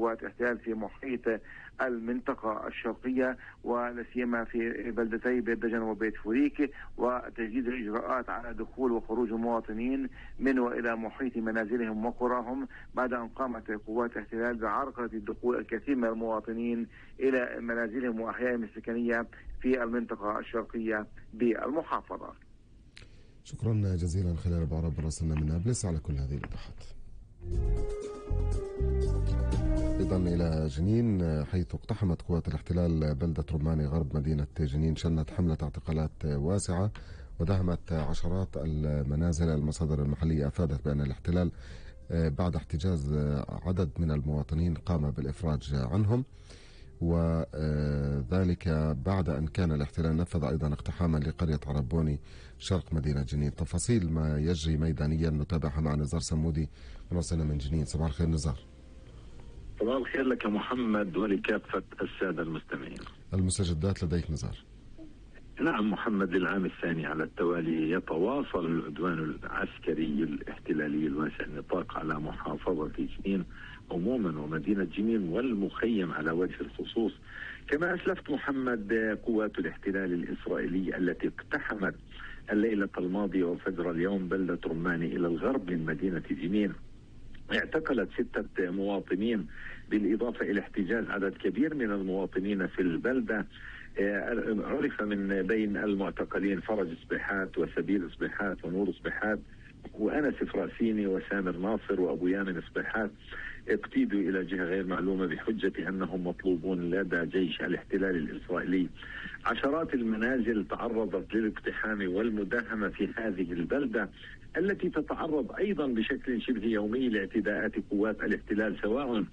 قوات الاحتلال في محيط المنطقة الشرقية، ولا سيما في بلدتي بيت دجن وبيت فوريك، وتجديد الإجراءات على دخول وخروج المواطنين من وإلى محيط منازلهم وقراهم، بعد أن قامت قوات الاحتلال بعرقلة الدخول الكثير من المواطنين إلى منازلهم وأحيائهم السكنية في المنطقة الشرقية بالمحافظة. شكرا جزيلا خلال أبو عرب راسلنا من نابلس على كل هذه الإيضاحات. أيضا إلى جنين، حيث اقتحمت قوات الاحتلال بلدة رماني غرب مدينة جنين، شنت حملة اعتقالات واسعة ودهمت عشرات المنازل. المصادر المحلية أفادت بأن الاحتلال بعد احتجاز عدد من المواطنين قام بالإفراج عنهم، وذلك بعد أن كان الاحتلال نفذ أيضا اقتحاما لقرية عربوني شرق مدينة جنين. تفاصيل ما يجري ميدانيا نتابعها مع نزار سمودي مراسلنا من جنين. صباح الخير نزار. صباح الخير لك محمد ولكافة السادة المستمعين. المستجدات لديك نزار. نعم محمد، للعام الثاني على التوالي يتواصل العدوان العسكري الاحتلالي الواسع النطاق على محافظة جنين عموما ومدينة جنين والمخيم على وجه الخصوص. كما أسلفت محمد، قوات الاحتلال الإسرائيلي التي اقتحمت الليلة الماضية وفجر اليوم بلدة رماني إلى الغرب من مدينة جنين اعتقلت 6 مواطنين، بالإضافة إلى احتجاز عدد كبير من المواطنين في البلدة. عرف من بين المعتقلين فرج صبيحات وسبيل صبيحات ونور صبيحات وأنس فراسيني وسامر ناصر وأبو يامن صبيحات، اقتيدوا إلى جهة غير معلومة بحجة أنهم مطلوبون لدى جيش الاحتلال الإسرائيلي. عشرات المنازل تعرضت للاقتحام والمداهمة في هذه البلدة التي تتعرض أيضا بشكل شبه يومي لاعتداءات قوات الاحتلال، سواء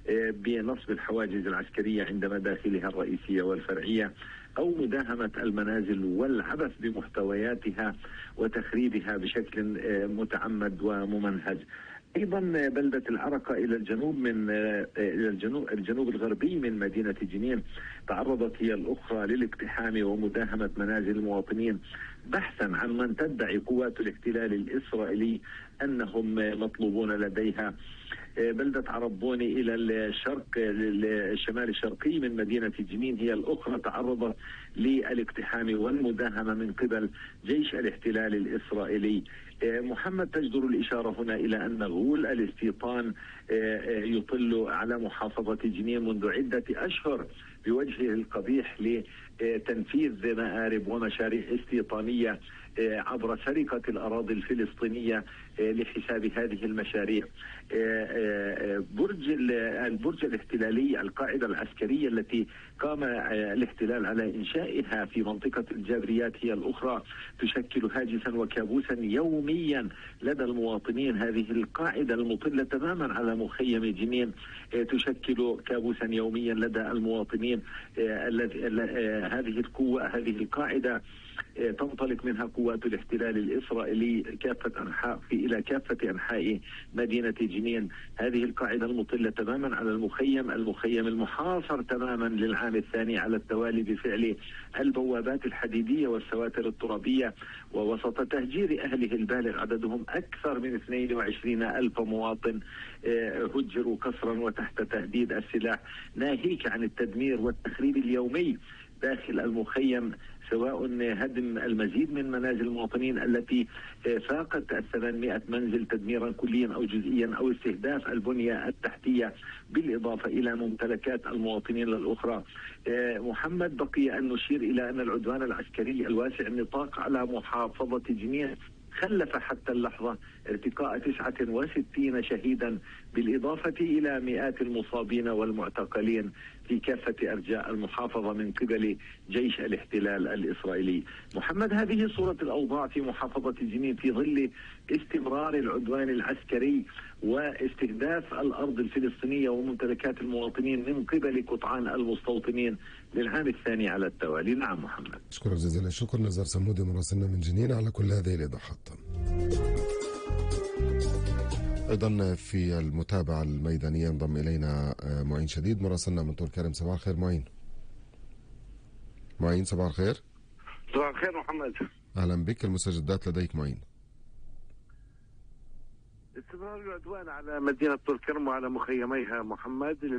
بنصب الحواجز العسكرية عند مداخلها الرئيسية والفرعية أو مداهمة المنازل والعبث بمحتوياتها وتخريبها بشكل متعمد وممنهج. أيضا بلدة العرقة إلى الجنوب من إلى الجنوب الغربي من مدينة جنين تعرضت هي الأخرى للاقتحام ومداهمة منازل المواطنين بحثا عن من تدعي قوات الاحتلال الإسرائيلي أنهم مطلوبون لديها. بلدة عربوني إلى الشرق الشمال الشرقي من مدينة جنين هي الأخرى تعرضت للاقتحام والمداهمة من قبل جيش الاحتلال الإسرائيلي. محمد، تجدر الإشارة هنا إلى أن غول الاستيطان يطل على محافظة جنين منذ عدة أشهر بوجهه القبيح لتنفيذ مآرب ومشاريع استيطانية عبر سرقة الأراضي الفلسطينية لحساب هذه المشاريع. البرج الاحتلالي، القاعدة العسكرية التي قام الاحتلال على إنشائها في منطقة الجابريات هي الأخرى تشكل هاجسا وكابوسا يوميا لدى المواطنين. هذه القاعدة المطلة تماما على مخيم جنين تشكل كابوسا يوميا لدى المواطنين. هذه القاعدة تنطلق منها قوات الاحتلال الإسرائيلي إلى كافة أنحاء مدينة جنين. هذه القاعدة المطلة تماما على المخيم المحاصر تماما للعام الثاني على التوالي بفعل البوابات الحديدية والسواتر الترابية، ووسط تهجير أهله البالغ عددهم أكثر من 22 ألف مواطن هجروا كسرا وتحت تهديد السلاح، ناهيك عن التدمير والتخريب اليومي داخل المخيم، سواء هدم المزيد من منازل المواطنين التي فاقت 800 منزل تدميرا كليا أو جزئيا أو استهداف البنية التحتية، بالإضافة إلى ممتلكات المواطنين الأخرى. محمد، بقي أن نشير إلى أن العدوان العسكري الواسع النطاق على محافظة جنين خلف حتى اللحظة ارتقاء 69 شهيدا، بالإضافة إلى مئات المصابين والمعتقلين في كافة أرجاء المحافظة من قبل جيش الاحتلال الإسرائيلي. محمد، هذه صورة الأوضاع في محافظة جنين في ظل استمرار العدوان العسكري واستهداف الأرض الفلسطينية وممتلكات المواطنين من قبل قطعان المستوطنين للعام الثاني على التوالي. نعم محمد. شكرا جزيلا. شكرا نزار سمودي مراسلنا من جنين على كل هذه الإيضاحات. أيضا في المتابعة الميدانية انضم إلينا معين شديد مراسلنا من طول كرم. صباح الخير معين. صباح الخير. صباح الخير محمد. أهلا بك. المستجدات لديك معين. استمرار العدوان على مدينة طول كرم وعلى مخيميها محمد